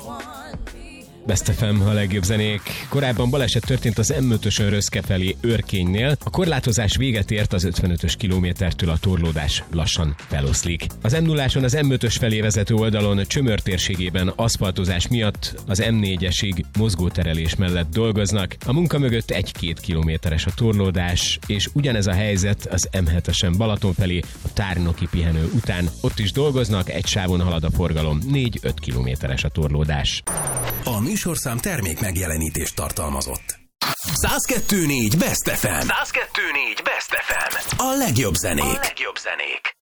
Best FM, a legjobb zenék. Korábban baleset történt az M5-ösön Röszke felé Örkénynél. A korlátozás véget ért, az 55-ös kilométertől a torlódás lassan feloszlik. Az M0-áson az M5-ös felé vezető oldalon Csömör térségében aszfaltozás miatt az M4-esig mozgóterelés mellett dolgoznak. A munka mögött 1-2 kilométeres a torlódás, és ugyanez a helyzet az M7-esen Balaton felé a tárnoki pihenő után. Ott is dolgoznak, egy sávon halad a forgalom, 4-5 kilométeres a torlódás. A műsorszám termék megjelenítést tartalmazott. 102.4 Best FM. 102.4 Best FM. A legjobb zenék.